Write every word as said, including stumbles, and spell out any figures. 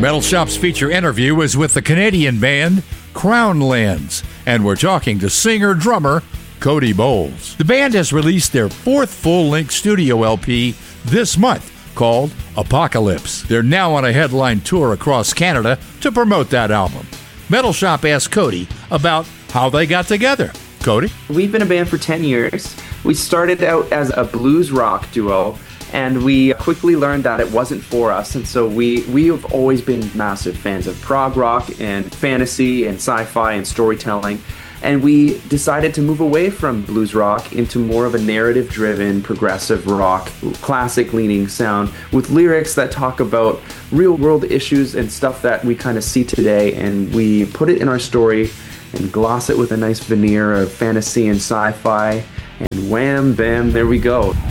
Metal Shop's feature interview is with the Canadian band Crownlands, and we're talking to singer-drummer Cody Bowles. The band has released their fourth full-length studio L P this month called Apocalypse. They're now on a headline tour across Canada to promote that album. Metal Shop asked Cody about how they got together. Cody? We've been a band for ten years. We started out as a blues rock duo, and we quickly learned that it wasn't for us, and so we, we have always been massive fans of prog rock and fantasy and sci-fi and storytelling, and we decided to move away from blues rock into more of a narrative-driven, progressive rock, classic-leaning sound with lyrics that talk about real-world issues and stuff that we kind of see today, and we put it in our story and gloss it with a nice veneer of fantasy and sci-fi, and wham, bam, there we go.